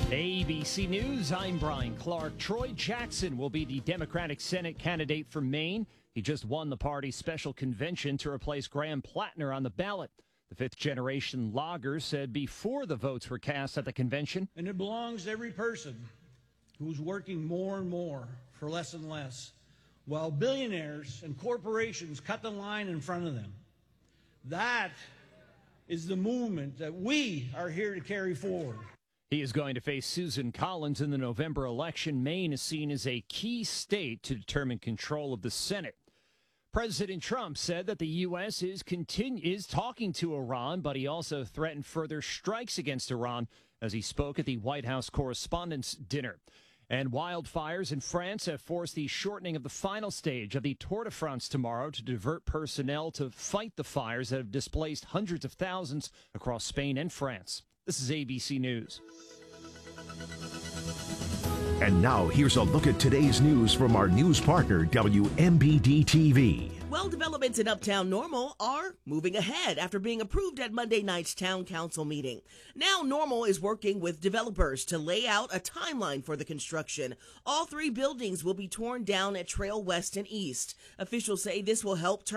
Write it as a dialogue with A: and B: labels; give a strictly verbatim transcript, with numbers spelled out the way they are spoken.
A: A B C News, I'm Brian Clark. Troy Jackson will be the Democratic Senate candidate for Maine. He just won the party's special convention to replace Graham Plattner on the ballot. The fifth-generation logger said before the votes were cast at the convention.
B: And it belongs to every person who's working more and more for less and less, while billionaires and corporations cut the line in front of them. That is the movement that we are here to carry forward.
A: He is going to face Susan Collins in the November election. Maine is seen as a key state to determine control of the Senate. President Trump said that the U S is continu- is talking to Iran, but he also threatened further strikes against Iran as he spoke at the White House Correspondents' Dinner. And wildfires in France have forced the shortening of the final stage of the Tour de France tomorrow to divert personnel to fight the fires that have displaced hundreds of thousands across Spain and France. This is A B C News.
C: And now here's a look at today's news from our news partner, W M B D T V.
D: Well, developments in Uptown Normal are moving ahead after being approved at Monday night's town council meeting. Now Normal is working with developers to lay out a timeline for the construction. All three buildings will be torn down at Trail West and East. Officials say this will help turn